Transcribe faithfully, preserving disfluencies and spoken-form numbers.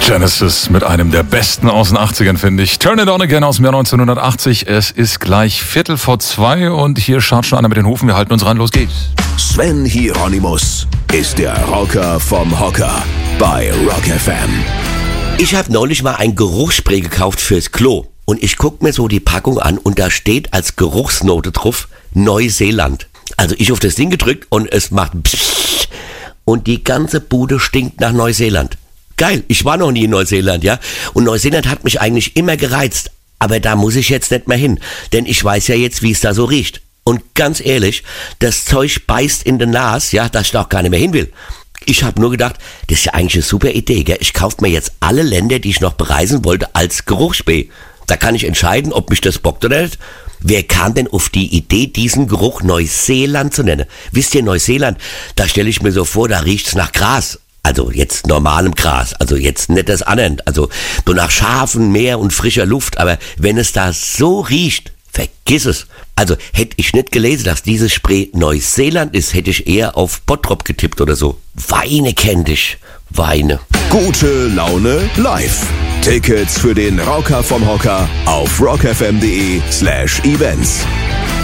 Genesis mit einem der besten aus den achtzigern, finde ich. Turn It On Again aus dem Jahr neunzehnhundertachtzig. Es ist gleich Viertel vor zwei und hier schaut schon einer mit den Hufen. Wir halten uns ran, los geht's. Sven Hieronymus ist der Rocker vom Hocker bei Rock F M. Ich habe neulich mal ein Geruchsspray gekauft fürs Klo. Und ich guck mir so die Packung an und da steht als Geruchsnote drauf Neuseeland. Also ich auf das Ding gedrückt und es macht pssst und die ganze Bude stinkt nach Neuseeland. Geil, ich war noch nie in Neuseeland, ja. Und Neuseeland hat mich eigentlich immer gereizt. Aber da muss ich jetzt nicht mehr hin, denn ich weiß ja jetzt, wie es da so riecht. Und ganz ehrlich, das Zeug beißt in den Nas, ja, dass ich da auch gar nicht mehr hin will. Ich habe nur gedacht, das ist ja eigentlich eine super Idee, gell? Ich kaufe mir jetzt alle Länder, die ich noch bereisen wollte, als Geruchsspray. Da kann ich entscheiden, ob mich das bockt oder nicht. Wer kam denn auf die Idee, diesen Geruch Neuseeland zu nennen? Wisst ihr, Neuseeland, da stelle ich mir so vor, da riecht's nach Gras. Also jetzt normalem Gras, also jetzt nicht das andere, also nur nach Schafen, Meer und frischer Luft. Aber wenn es da so riecht, vergiss es. Also hätte ich nicht gelesen, dass dieses Spray Neuseeland ist, hätte ich eher auf Bottrop getippt oder so. Weine kenn dich, Weine. Gute Laune live. Tickets für den Rocker vom Hocker auf rockfm.de slash events.